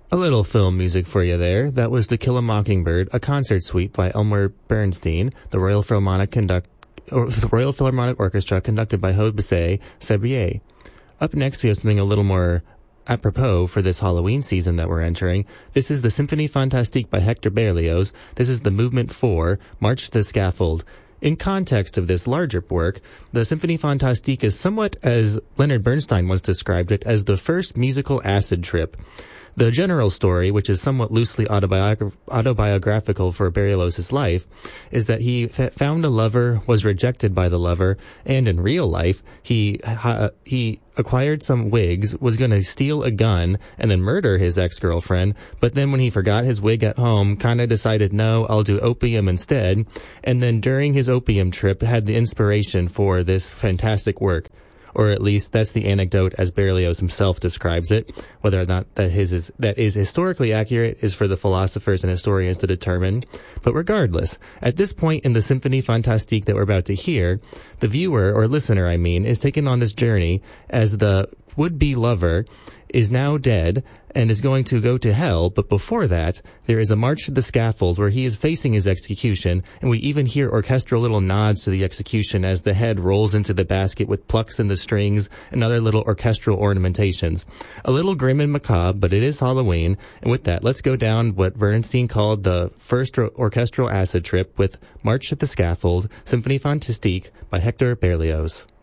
A little film music for you there. That was To Kill a Mockingbird, a concert suite by Elmer Bernstein, the Royal Philharmonic Orchestra conducted by Jose Sebrier. Up next, we have something a little more apropos for this Halloween season that we're entering. This is the Symphonie Fantastique by Hector Berlioz. This is the Movement 4, March to the Scaffold. In context of this larger work, the Symphonie Fantastique is somewhat, as Leonard Bernstein once described it, as the first musical acid trip. The general story, which is somewhat loosely autobiographical for Berlioz's life, is that he found a lover, was rejected by the lover, and in real life, he acquired some wigs, was going to steal a gun, and then murder his ex-girlfriend, but then when he forgot his wig at home, kind of decided, no, I'll do opium instead, and then during his opium trip, had the inspiration for this fantastic work. Or at least that's the anecdote as Berlioz himself describes it. Whether or not that is historically accurate is for the philosophers and historians to determine. But regardless, at this point in the Symphonie Fantastique that we're about to hear, the viewer, or listener I mean, is taken on this journey as the would-be lover is now dead and is going to go to hell, but before that, there is a march to the scaffold where he is facing his execution, and we even hear orchestral little nods to the execution as the head rolls into the basket with plucks in the strings and other little orchestral ornamentations. A little grim and macabre, but it is Halloween, and with that, let's go down what Bernstein called the first orchestral acid trip with March to the Scaffold, Symphonie Fantastique by Hector Berlioz.